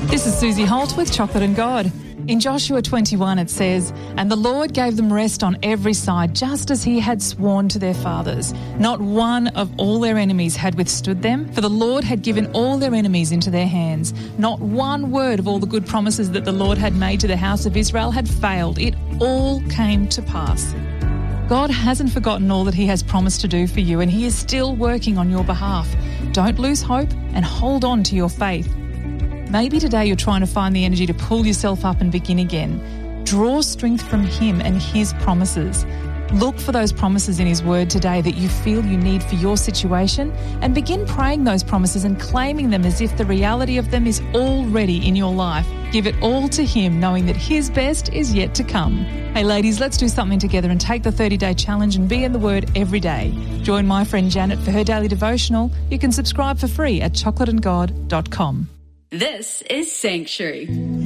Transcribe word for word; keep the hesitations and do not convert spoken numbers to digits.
This is Susie Holt with Chocolate and God. In Joshua twenty-one it says, "And the Lord gave them rest on every side, just as he had sworn to their fathers. Not one of all their enemies had withstood them, for the Lord had given all their enemies into their hands. Not one word of all the good promises that the Lord had made to the house of Israel had failed. It all came to pass." God hasn't forgotten all that he has promised to do for you, and he is still working on your behalf. Don't lose hope and hold on to your faith. Maybe today you're trying to find the energy to pull yourself up and begin again. Draw strength from him and his promises. Look for those promises in his word today that you feel you need for your situation, and begin praying those promises and claiming them as if the reality of them is already in your life. Give it all to him, knowing that his best is yet to come. Hey ladies, let's do something together and take the thirty-day challenge and be in the word every day. Join my friend Janet for her daily devotional. You can subscribe for free at chocolate and god dot com. This is Sanctuary.